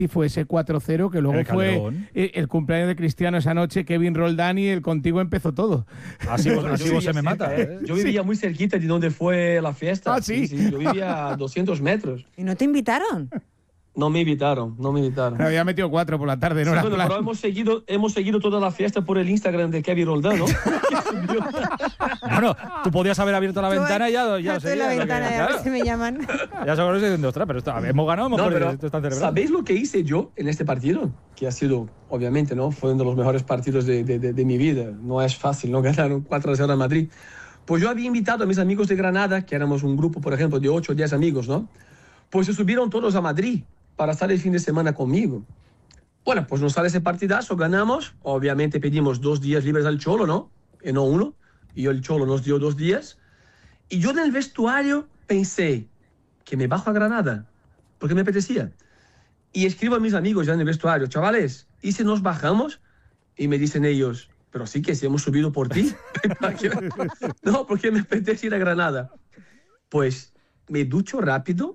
y fue ese 4-0 que luego fue el cumpleaños de Cristiano esa noche, Kevin Roldán, y el contigo empezó todo. Así vos se me mata. Yo vivía muy cerquita de donde fue la fiesta. Ah, ¿sí? Yo vivía a 200 metros. ¿Y no te invitaron? No me invitaron. Me había metido 4 por la tarde, ¿no? Sí, bueno, pero hemos seguido toda la fiesta por el Instagram de Kevin Roldán, ¿no? Bueno, tú podías haber abierto la ventana y ya lo sé. la ventana y a ver si me llaman. Ya se acuerdan diciendo, ostras, pero hemos ganado, hemos perdido, esto están celebrando. ¿Sabéis lo que hice yo en este partido? Que ha sido, obviamente, ¿no? Fue uno de los mejores partidos de mi vida. No es fácil, ¿no? Ganaron 4-0 a Madrid. Pues yo había invitado a mis amigos de Granada, que éramos un grupo, por ejemplo, de 8 o 10 amigos, ¿no? Pues se subieron todos a Madrid para estar el fin de semana conmigo. Bueno, pues nos sale ese partidazo, ganamos. Obviamente pedimos 2 días libres al Cholo, ¿no? Y no 1. Y el Cholo nos dio 2 días. Y yo en el vestuario pensé que me bajo a Granada, porque me apetecía. Y escribo a mis amigos ya en el vestuario, chavales, ¿y si nos bajamos? Y me dicen ellos, pero sí que si hemos subido por ti. No, porque me apetece ir a Granada. Pues me ducho rápido,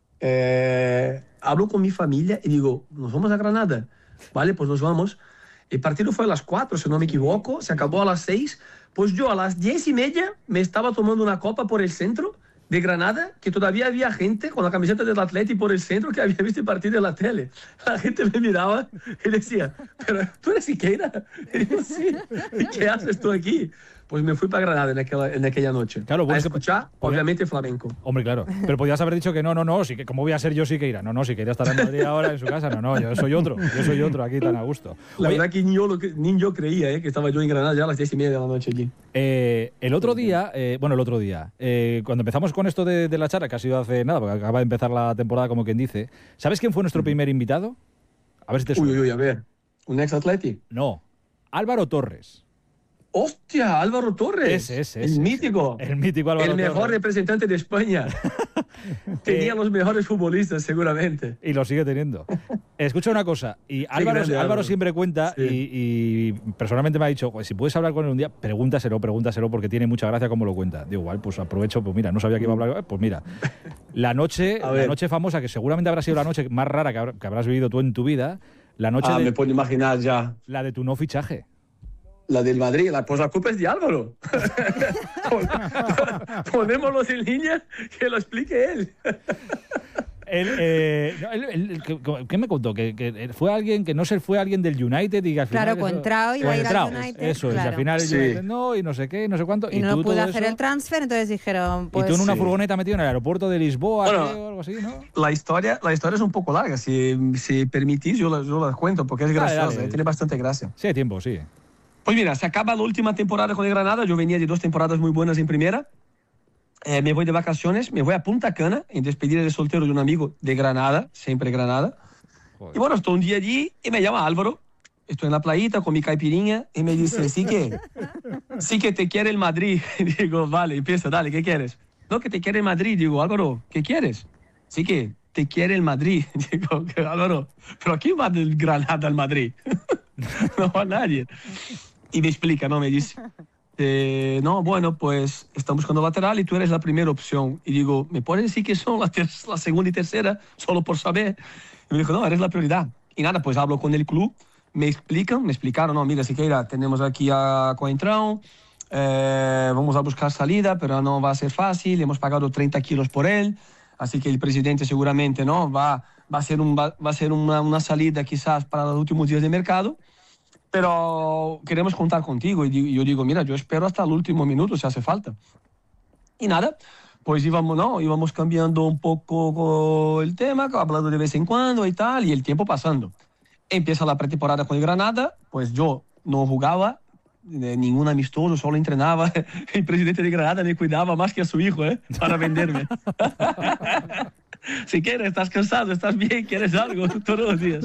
hablo con mi familia y digo, ¿nos vamos a Granada? Vale, pues nos vamos. El partido fue a las 4, si no me equivoco, se acabó a las 6. Pues yo a las 10:30 me estaba tomando una copa por el centro de Granada, que todavía había gente con la camiseta del Atleti por el centro que había visto el partido en la tele. La gente me miraba y decía, pero tú eres Siqueira. Y digo, sí, ¿y qué haces tú aquí? Pues me fui para Granada en aquella noche. Claro, a escuchar, obviamente, flamenco. Hombre, claro. Pero podías haber dicho que no, sí, que ¿cómo voy a ser yo Siqueira? No, Siqueira estará en Madrid ahora en su casa. No, yo soy otro aquí tan a gusto. La verdad que ni yo creía que estaba yo en Granada ya a las 10:30 de la noche allí. El otro día, cuando empezamos con esto de la charla, que ha sido hace nada, porque acaba de empezar la temporada, como quien dice, ¿sabes quién fue nuestro primer invitado? A ver si te suena. Uy, a ver. ¿Un ex Atleti? No, Álvaro Torres. ¡Hostia! Álvaro Torres. Ese. El mítico. El mítico Álvaro Torres. El mejor representante de España. Tenía los mejores futbolistas, seguramente. Y lo sigue teniendo. Escucha una cosa. Y Álvaro siempre cuenta, sí. y personalmente me ha dicho, pues, si puedes hablar con él un día, pregúntaselo, porque tiene mucha gracia cómo lo cuenta. Digo, igual, pues aprovecho, pues mira, no sabía que iba a hablar. Pues mira, la noche famosa, que seguramente habrá sido la noche más rara que habrás vivido tú en tu vida, la noche me puedo imaginar ya. La de tu no fichaje. La del Madrid, pues la culpa es de Álvaro. Ponémoslo en línea, que lo explique él. ¿Qué me contó? Que fue alguien que no fue alguien del United y que al final. Claro, Contrao iba a ir al United. Eso, claro. Y al final el United no, y no sé qué, no sé cuánto. Y no pude hacer el transfer, entonces dijeron. Pues, y tú en una furgoneta metido en el aeropuerto de Lisboa, o algo así, ¿no? La historia es un poco larga. Si permitís, yo la cuento, porque es graciosa, dale. Tiene bastante gracia. Sí, hay tiempo, sí. Pues mira, se acaba la última temporada con el Granada. Yo venía de 2 temporadas muy buenas en primera. Me voy de vacaciones, me voy a Punta Cana en despedida de soltero de un amigo de Granada, siempre Granada. Joder. Y bueno, estoy un día allí y me llama Álvaro. Estoy en la playita con mi caipirinha y me dice, sí que te quiere el Madrid. Y digo, vale, empieza, dale, ¿qué quieres? No, que te quiere el Madrid. Digo, Álvaro, ¿qué quieres? Sí que te quiere el Madrid. Digo, Álvaro, ¿pero a quién va del Granada al Madrid? No va a nadie. Y me explica, ¿no? Me dice, no, bueno, pues estamos buscando lateral y tú eres la primera opción. Y digo, ¿me puedes decir que son la segunda y tercera? Solo por saber. Y me dijo, no, eres la prioridad. Y nada, pues hablo con el club, me explicaron, no, mira, Siqueira, tenemos aquí a Coentrão, vamos a buscar salida, pero no va a ser fácil, hemos pagado 30 kilos por él, así que el presidente seguramente, ¿no? Va a ser una salida quizás para los últimos días de mercado. Pero queremos contar contigo. Y yo digo, mira, yo espero hasta el último minuto si hace falta. Y nada, pues íbamos cambiando un poco el tema, hablando de vez en cuando y tal, y el tiempo pasando. Empieza la pretemporada con el Granada, pues yo no jugaba ningún amistoso, solo entrenaba. El presidente de Granada me cuidaba más que a su hijo, para venderme. Si quieres, estás cansado, estás bien, quieres algo todos los días.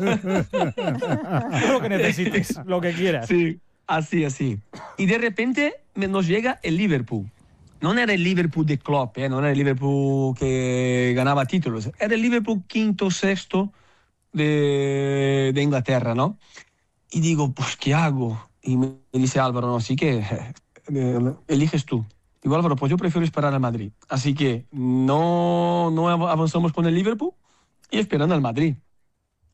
Lo que necesites, lo que quieras. Sí, así. Y de repente nos llega el Liverpool. No era el Liverpool de Klopp, no era el Liverpool que ganaba títulos. Era el Liverpool quinto, sexto de Inglaterra, ¿no? Y digo, pues, ¿qué hago? Y me dice Álvaro, no, así que eliges tú. Digo, Álvaro, pues yo prefiero esperar al Madrid. Así que no avanzamos con el Liverpool y esperando al Madrid.